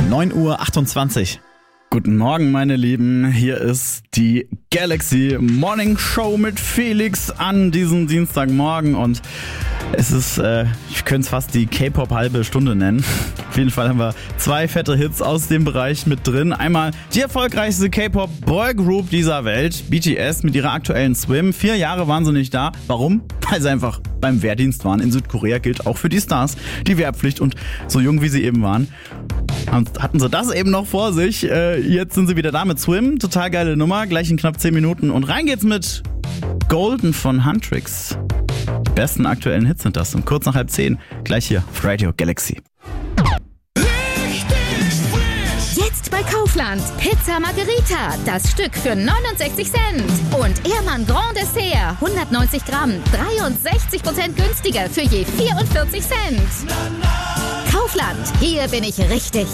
9:28 Uhr. Guten Morgen, meine Lieben. Hier ist die Galaxy Morning Show mit Felix an diesem Dienstagmorgen und es ist, ich könnte es fast die K-Pop halbe Stunde nennen. Auf jeden Fall haben wir 2 fette Hits aus dem Bereich mit drin. Einmal die erfolgreichste K-Pop Boygroup dieser Welt, BTS, mit ihrer aktuellen Swim. 4 Jahre waren sie nicht da. Warum? Weil sie einfach beim Wehrdienst waren. In Südkorea gilt auch für die Stars die Wehrpflicht und so jung wie sie eben waren, hatten sie das eben noch vor sich. Jetzt sind sie wieder da mit Swim. Total geile Nummer. Gleich in knapp 10 Minuten. Und rein geht's mit Golden von Huntrix. Die besten aktuellen Hits sind das. Und kurz nach 9:30 gleich hier auf Radio Galaxy. Jetzt bei Kaufland. Pizza Margherita. Das Stück für 69 Cent. Und Ehrmann Grand Dessert. 190 Gramm. 63% günstiger für je 44 Cent. Kaufland. Hier bin ich richtig.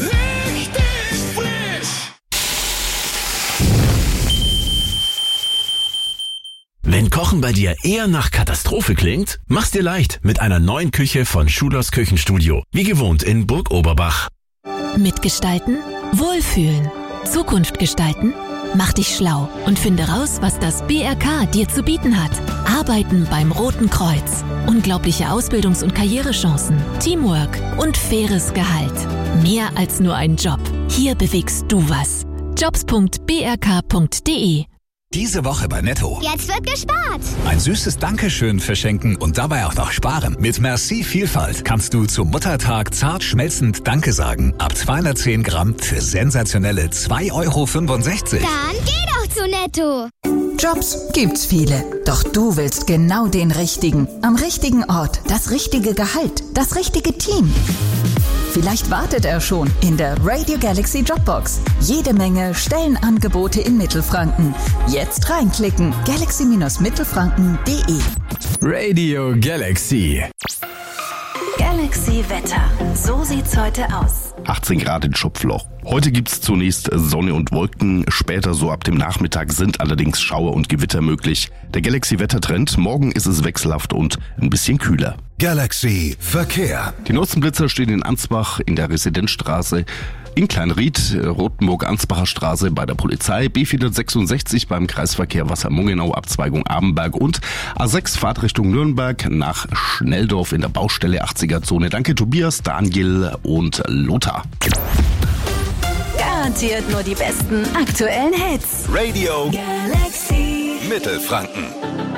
Wenn Kochen bei dir eher nach Katastrophe klingt, mach's dir leicht mit einer neuen Küche von Schulers Küchenstudio. Wie gewohnt in Burg Oberbach. Mitgestalten, wohlfühlen, Zukunft gestalten. Mach dich schlau und finde raus, was das BRK dir zu bieten hat. Arbeiten beim Roten Kreuz. Unglaubliche Ausbildungs- und Karrierechancen, Teamwork und faires Gehalt. Mehr als nur ein Job. Hier bewegst du was. jobs.brk.de. Diese Woche bei Netto. Jetzt wird gespart. Ein süßes Dankeschön verschenken und dabei auch noch sparen. Mit Merci Vielfalt kannst du zum Muttertag zart schmelzend Danke sagen. Ab 210 Gramm für sensationelle 2,65 €. Dann geh doch zu Netto. Jobs gibt's viele, doch du willst genau den richtigen. Am richtigen Ort, das richtige Gehalt, das richtige Team. Vielleicht wartet er schon in der Radio Galaxy Jobbox. Jede Menge Stellenangebote in Mittelfranken. Jetzt reinklicken. galaxy-mittelfranken.de. Radio Galaxy. Galaxy Wetter. So sieht's heute aus. 18 Grad in Schopfloch. Heute gibt's zunächst Sonne und Wolken. Später so ab dem Nachmittag sind allerdings Schauer und Gewitter möglich. Der Galaxy-Wettertrend. Morgen ist es wechselhaft und ein bisschen kühler. Galaxy Verkehr. Die Nutzenblitzer stehen in Ansbach in der Residenzstraße, in Kleinried, Rotenburg-Ansbacher Straße bei der Polizei, B466 beim Kreisverkehr Wassermungenau, Abzweigung Abenberg und A6 Fahrtrichtung Nürnberg nach Schnelldorf in der Baustelle 80er-Zone. Danke Tobias, Daniel und Lothar. Garantiert nur die besten aktuellen Hits. Radio Galaxy Mittelfranken.